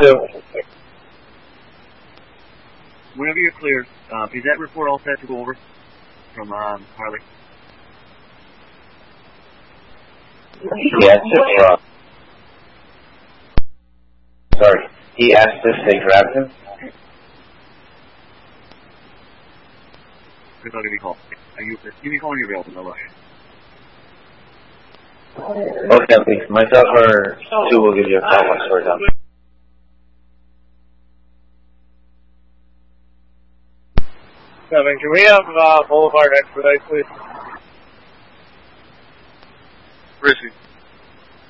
2. Whenever you're clear, is that report all set to go over from Harley? Yes, sorry, he asked if they grabbed him. I'll give you a call. Give me a call when you're available, no rush. Okay, please. Myself or Sue will give you a call once we're done. 7, can we have Boulevard expedite, please? Where is he?